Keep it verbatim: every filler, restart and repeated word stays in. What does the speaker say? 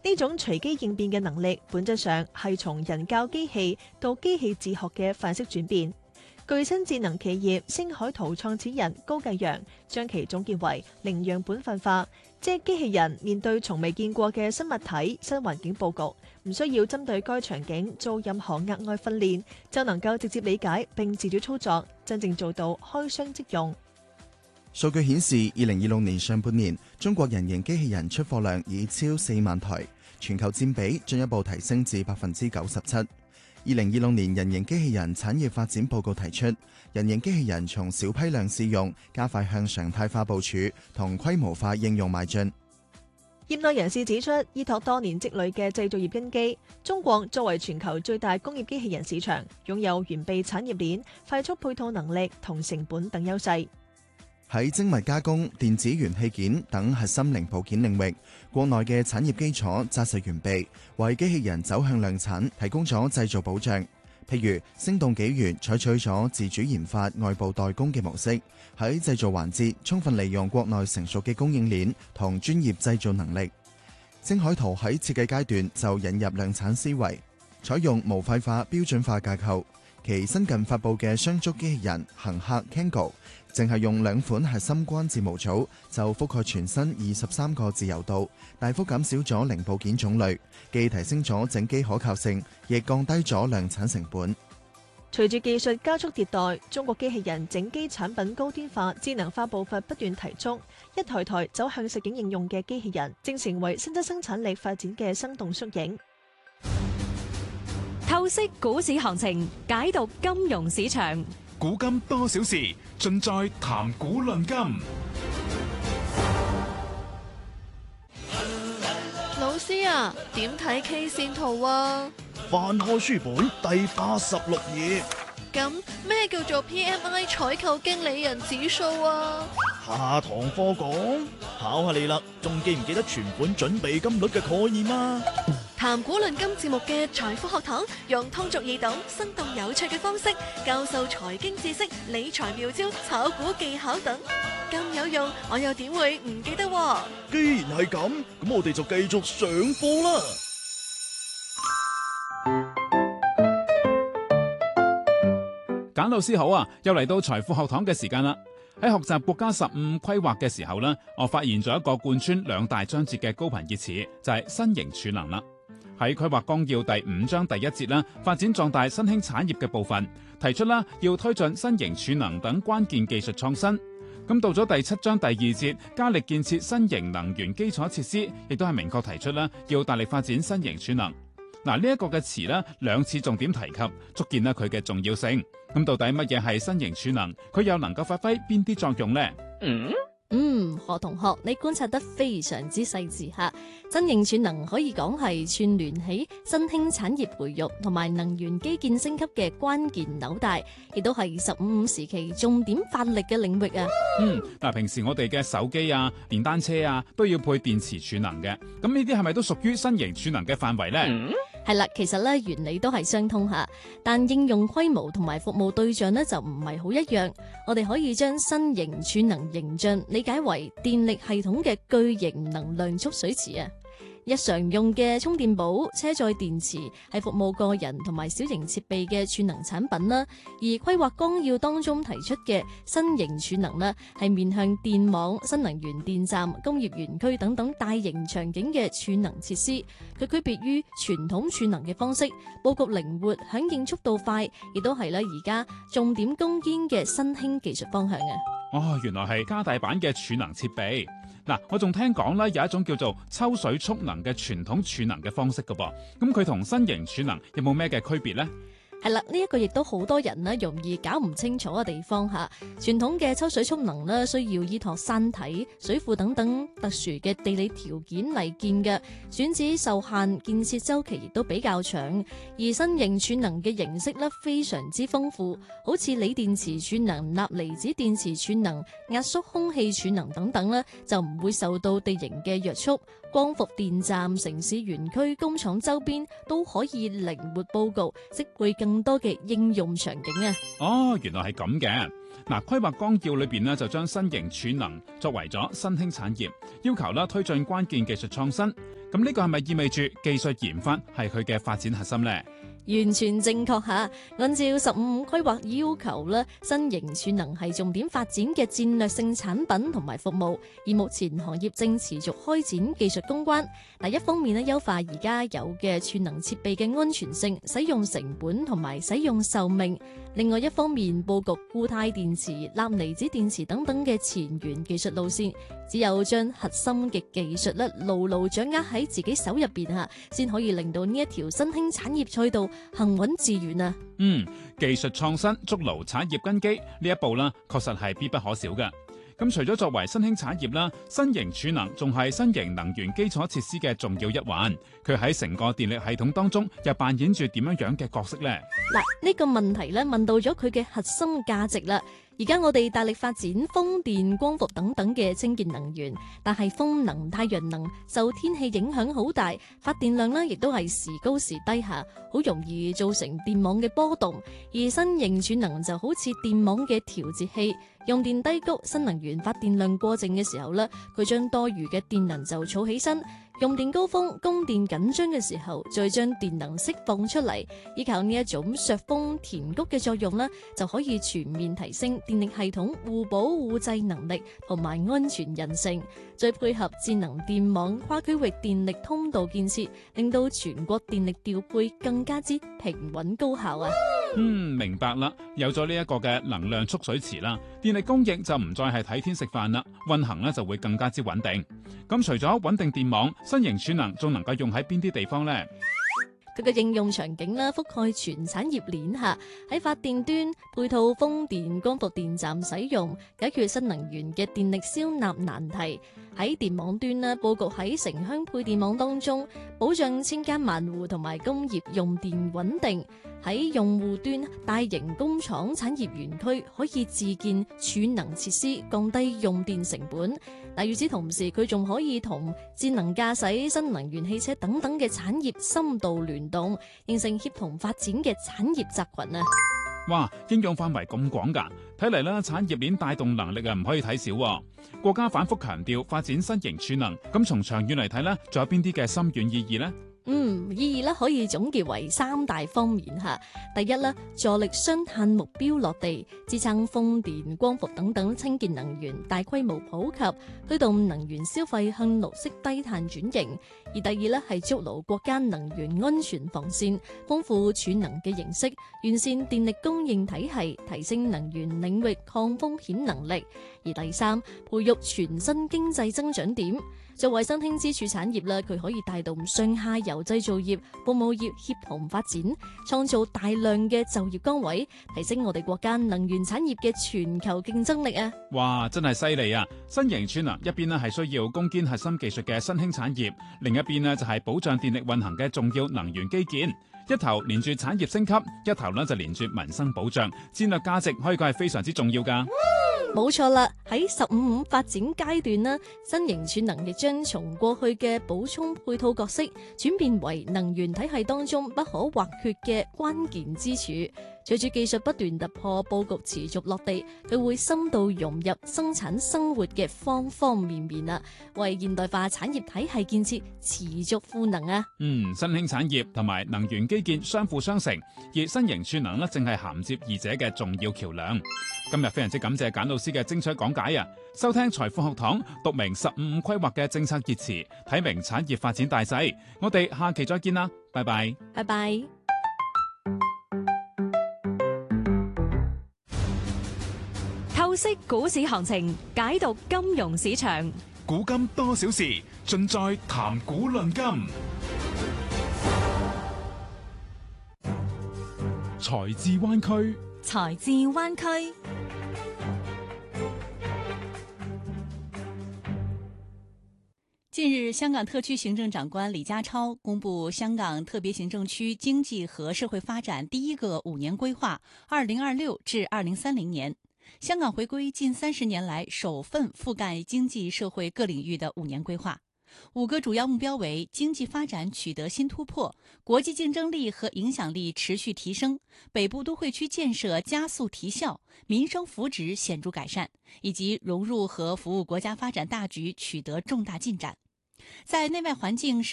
呢種隨機應變嘅能力，本質上係從人教機器到機器自學嘅範式轉變。巨新智能企業星海圖創始人高繼陽將其總結為零樣本分化，即係機器人面對從未見過嘅新物體、新環境佈局，唔需要針對該場景做任何額外訓練，就能夠直接理解並自主操作，真正做到開箱即用。 數據顯示，二零二六年上半年，中國人形機器人出貨量已超四萬台，全球佔比進一步提升至百分之九十七。二零二六年人形機器人產業發展報告提出，人形機器人從小批量試用，加快向常態化部署同規模化應用邁進。 業內人士指出，依託多年積累嘅製造業根基，中國作為全球最大工業機器人市場，擁有完備產業鏈、快速配套能力同成本等優勢。 喺精密加工、電子元器件等核心零部件領域，國內嘅產業基礎紮實完備，為機器人走向量產提供咗製造保障。譬如聲動紀元採取咗自主研發、外部代工嘅模式，喺製造環節充分利用國內成熟嘅供應鏈同專業製造能力。星海圖喺設計階段就引入量產思維，採用模塊化標準化架構。其新近發布嘅雙足機器人行客 Kango， 淨係用兩款核心關節模組就覆蓋全身二十三個自由度，大幅減少咗零部件種類，既提升咗整機可靠性，亦降低咗量產成本。 隨住技術加速迭代，中國機器人整機產品高端化、智能化步伐不斷提速，一台台走向實景應用嘅機器人，正成為新質生產力發展嘅生動縮影。 透析股市行情，解讀金融市場。 古今多少事，盡在談股論金。 老師啊，點睇 K 線圖啊？ 翻開書本第八十六頁。 咁咩叫做 P M I 採購經理人指數啊？ 下堂課講，考下你啦，仲記唔記得存款準備金率嘅概念啊？ 談股論金節目嘅財富學堂，用通俗易懂、生動有趣嘅方式教授財經知識、理財妙招、炒股技巧等，咁有用，我又點會唔記得喎？ 既然係咁，咁我哋就繼續上課啦。 簡老師好啊，又嚟到財富學堂嘅時間啦。喺學習國家十五規劃嘅時候呢，我發現咗一個貫穿兩大章節嘅高頻熱詞，就係新型儲能啦。喺規劃綱要第五章第一節啦，發展壯大新興產業嘅部分，提出啦要推進新型儲能等關鍵技術創新。咁到咗第七章第二節，加力建設新型能源基礎設施，亦都係明確提出啦要大力發展新型儲能。嗱，呢一個嘅詞呢，兩次重點提及，足見啦佢嘅重要性。咁到底乜嘢係新型儲能？佢又能夠發揮邊啲作用呢？ 嗯嗯，何同學，你觀察得非常之細緻吓。新型儲能可以講係串聯起新興產業培育同埋能源基建升級嘅關鍵紐帶，亦都係十五五時期重點發力嘅領域啊。 嗯，嗱，平時我哋嘅手機啊、電單車啊都要配電池儲能嘅，咁呢啲係咪都屬於新型儲能嘅範圍呢？嗯係啦，其實咧原理都係相通吓，但應用規模同埋服務對象咧就唔係好一樣。我哋可以將新型儲能形象理解為電力系統嘅巨型能量蓄水池啊。日常用嘅充電寶、車載電池係服務個人同埋小型設備嘅儲能產品啦，而規劃綱要當中提出嘅新型儲能呢，係面向電網、新能源電站、工業園區等等大型場景嘅儲能設施。佢區別於傳統儲能嘅方式，佈局靈活、響應速度快，亦都係咧而家重點攻堅嘅新興技術方向啊！ 哦，原來係加大版嘅儲能設備。嗱，我仲聽講咧有一種叫做抽水蓄能嘅傳統儲能嘅方式噶噃，咁佢同新型儲能有冇咩嘅區別呢？ 係啦，呢一個亦都好多人呢容易搞唔清楚嘅地方吓。傳統嘅抽水蓄能呢，需要依託山體、水庫等等特殊嘅地理條件嚟建嘅，選址受限，建設周期亦都比較長。而新型儲能嘅形式呢，非常之豐富，好似鋰電池儲能、鈉離子電池儲能、壓縮空氣儲能等等呢，就唔會受到地形嘅約束。光伏電站、城市園區、工廠周邊都可以靈活佈局，適配更多嘅應用場景啊！ 哦，原來係咁嘅。 嗱，規劃綱要裏邊呢，就將新型儲能作為咗新興產業，要求啦推進關鍵技術創新。咁呢個係咪意味住技術研發係佢嘅發展核心呢？ 完全正確嚇，按照十五五規劃要求咧，新型儲能係重點發展嘅戰略性產品同埋服務，而目前行業正持續開展技術攻關。嗱，一方面咧優化而家有嘅儲能設備嘅安全性、使用成本同埋使用壽命；另外一方面佈局固態電池、鈉離子電池等等嘅前沿技術路線。只有將核心嘅技術咧牢牢掌握喺自己手入邊嚇，先可以令到呢一條新興產業賽道行穩致遠啊！ 嗯，技術創新築牢產業根基呢一步啦，確實係必不可少嘅。咁除咗作為新興產業啦，新型儲能仲係新型能源基礎設施嘅重要一環。佢喺成個電力系統當中又扮演住點樣樣嘅角色呢？ 嗱，呢個問題咧問到咗佢嘅核心價值啦。而家我哋大力發展風電、光伏等等嘅清潔能源，但係風能、太陽能受天氣影響好大，發電量呢亦都係時高時低下，好容易造成電網嘅波動。而新型儲能就好似電網嘅調節器，用電低谷、新能源發電量過剩嘅時候呢，佢將多餘嘅電能就儲起身。用電高峰、供電緊張嘅時候，再將電能釋放出嚟，依靠呢一種削峰填谷嘅作用呢，就可以全面提升電力系統互保互濟能力同埋安全韌性。再配合智能電網、跨區域電力通道建設，令到全國電力調配更加之平穩高效啊！ 嗯，明白啦。有咗呢一個嘅能量蓄水池啦，電力供應就唔再係睇天食飯啦，運行呢就會更加之穩定。咁除咗穩定電網，新型儲能仲能夠用喺邊啲地方呢？ 佢嘅應用場景啦，覆蓋全產業鏈下，喺發電端配套風電、光伏電站使用，解決新能源嘅電力銷納難題；喺電網端啦，佈局喺城鄉配電網當中，保障千家萬戶同埋工業用電穩定；喺用戶端，大型工廠產業園區可以自建儲能設施，降低用電成本。但與此同時，佢仲可以同智能駕駛、新能源汽車等等嘅產業深度聯動，形成協同發展嘅產業集群啊！ 哇，應用範圍咁廣㗎，睇嚟啦，產業鏈帶動能力啊唔可以睇少。國家反覆強調發展新型儲能，咁從長遠嚟睇呢，仲有邊啲嘅深遠意義呢？ 嗯，意義咧可以總結為三大方面吓。第一咧，助力雙碳目標落地，支撐風電、光伏等等清潔能源大規模普及，推動能源消費向綠色低碳轉型。而第二咧係築牢國家能源安全防線，豐富儲能嘅形式，完善電力供應體系，提升能源領域抗風險能力。而第三，培育全新經濟增長點。作為新興支柱產業啦，佢可以帶動上下游製造業、服務業協同發展，創造大量嘅就業崗位，提升我哋國家能源產業嘅全球競爭力啊！ 哇，真係犀利啊！新型儲能一邊呢係需要攻堅核心技術嘅新興產業，另一邊呢就係保障電力運行嘅重要能源基建。一頭連住產業升級，一頭呢就連住民生保障，戰略價值可以講係非常之重要噶。 冇錯啦，喺十五五發展階段啦，新型儲能亦將從過去嘅補充配套角色，轉變為能源體系當中不可或缺嘅關鍵支柱。隨住技術不斷突破，佈局持續落地，佢會深度融入生產生活嘅方方面面啊，為現代化產業體系建設持續賦能啊！ 嗯，新興產業同埋能源基建相輔相成，而新型儲能呢正係銜接二者嘅重要橋梁。今日非常之感謝簡老師嘅精彩講解啊！收聽財富學堂，讀明十五五規劃嘅政策熱詞，睇明產業發展大勢。我哋下期再見啦，拜拜， 拜拜。 透析股市行情，解讀金融市場。 古今多少事，盡在談股論金。財智灣區， 財智灣區。 近日，香港特區行政長官李家超公布香港特別行政區經濟和社會發展第一個五年規劃（二零二六至二零三零年）。香港回歸近三十年來首份覆蓋經濟社會各領域的五年規劃。 五个主要目标为经济发展取得新突破，国际竞争力和影响力持续提升，北部都会区建设加速提效，民生福祉显著改善，以及融入和服务国家发展大局取得重大进展。在内外环境